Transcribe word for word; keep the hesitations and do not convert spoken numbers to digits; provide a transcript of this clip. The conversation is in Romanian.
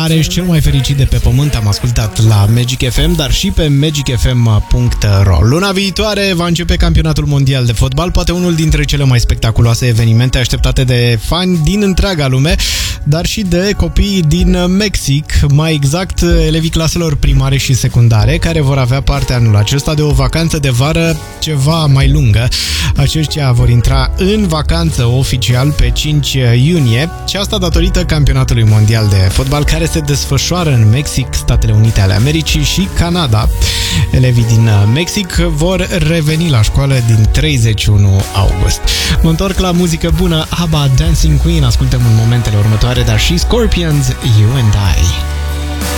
Nareș, cel mai fericit de pe pământ, am ascultat la Magic F M, dar și pe magic f m punct r o. Luna viitoare va începe campionatul mondial de fotbal, poate unul dintre cele mai spectaculoase evenimente așteptate de fani din întreaga lume, dar și de copii din Mexic, mai exact elevii claselor primare și secundare, care vor avea parte anul acesta de o vacanță de vară ceva mai lungă. Aceștia vor intra în vacanță oficial pe cinci iunie și asta datorită campionatului mondial de fotbal care se desfășoară în Mexic, Statele Unite ale Americii și Canada. Elevii din Mexic vor reveni la școală din treizeci și unu august. Mă întorc la muzică bună, ABBA, Dancing Queen, ascultăm în momentele următoare, dar și Scorpions, You and I.